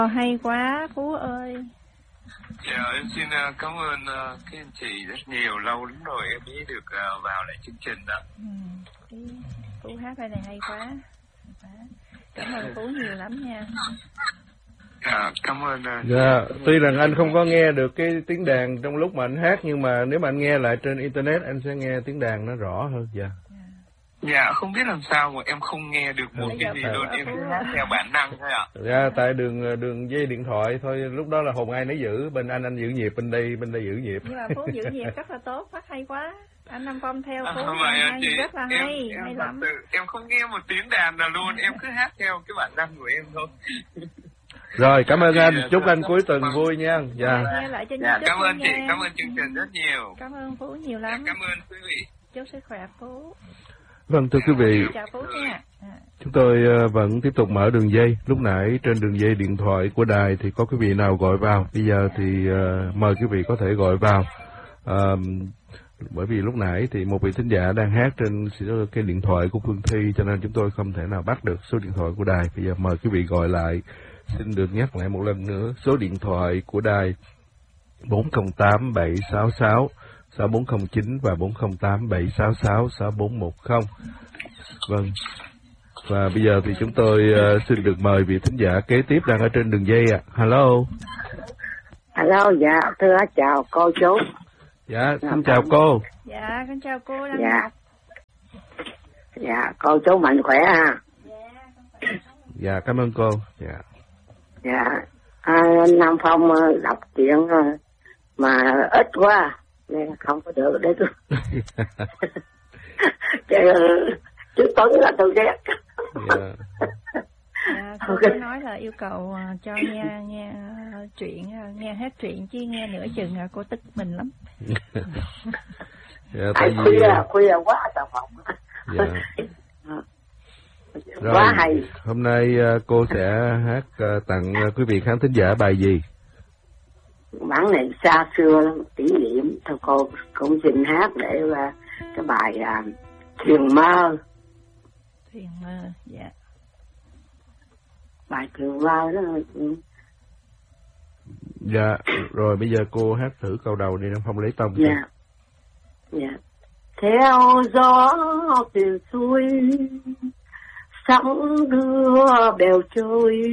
Hay quá Phú ơi. Dạ em xin cảm ơn các anh chị rất nhiều, lâu lắm rồi em mới được vào lại chương trình đó. Phú hát bài này hay quá. Cảm ơn Phú nhiều lắm nha. Cảm ơn. Dạ, tuy rằng anh không có nghe được cái tiếng đàn trong lúc mà anh hát, nhưng mà nếu mà anh nghe lại trên internet anh sẽ nghe tiếng đàn nó rõ hơn. Dạ. Dạ, không biết làm sao mà em không nghe được một cái gì luôn, em cứ hát theo bản năng thôi ạ. Dạ, tại đường dây điện thoại thôi, lúc đó là hồn ai nấy giữ, bên anh giữ nhịp, bên đây giữ nhịp. Nhưng mà Phú giữ nhịp rất là tốt, phát hay quá. Anh Nam Phong theo Phú rất là hay, hay lắm. Em không nghe một tiếng đàn nào luôn, em cứ hát theo cái bản năng của em thôi. Rồi, cảm ơn anh, chúc anh cuối tuần vui nha. Dạ. Cảm ơn chị, cảm ơn chương trình rất nhiều. Cảm ơn Phú nhiều lắm. Cảm ơn quý vị. Chúc sức khỏe Phú. Vâng, thưa quý vị, chào Phú nha. Chúng tôi vẫn tiếp tục mở đường dây. Lúc nãy trên đường dây điện thoại của đài thì có quý vị nào gọi vào. Bây giờ thì mời quý vị có thể gọi vào. Bởi vì lúc nãy thì một vị thính giả đang hát trên cái điện thoại của Phương Thi, cho nên chúng tôi không thể nào bắt được số điện thoại của đài. Bây giờ mời quý vị gọi lại. Xin được nhắc lại một lần nữa, số điện thoại của đài 408 766 6409 và 408 766 6410. Vâng. Và bây giờ thì chúng tôi xin được mời vị thính giả kế tiếp đang ở trên đường dây ạ. Hello. Hello, dạ, thưa chào cô chú. Dạ, xin chào cô. Dạ, con chào cô Đăng Ngọc. Dạ, cô chú mạnh khỏe ha. Dạ, cảm ơn cô. Dạ. Dạ, Nam Phong đọc chuyện mà ít quá nên không có được để tôi. Chứ Tuấn là tôi ghét. Cô nói là yêu cầu cho nghe chuyện, nghe hết chuyện chứ nghe nửa chừng cô tức mình lắm. Tại vì khuya quá tao phòng. Rồi, quá hay. Hôm nay cô sẽ hát tặng quý vị khán thính giả bài gì? Bản này xa xưa lắm, kỷ niệm. Thôi cô cũng xin hát để cái bài Thuyền Mơ. Thuyền Mơ, dạ. Bài Thuyền Mơ đó. Dạ, rồi bây giờ cô hát thử câu đầu đi, Nam Phong lấy tông. Dạ. Dạ. Theo gió từ xuôi, sóng đưa bèo trôi.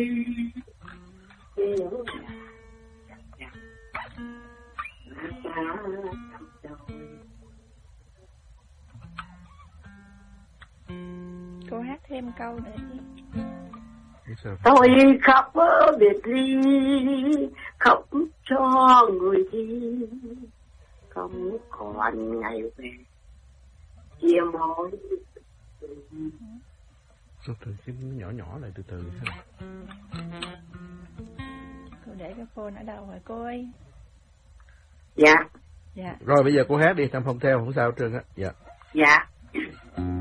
Cô hát thêm câu nữa đi. Tôi khóc biệt ly, khóc cho người đi, không còn ngày về chia mối. Từ từ cái nhỏ nhỏ lại từ từ. Cô để cái phone ở đâu rồi cô ơi? Dạ. Dạ. Rồi bây giờ cô hát đi, Nam Phong theo, không sao hết trơn á. Dạ. Dạ.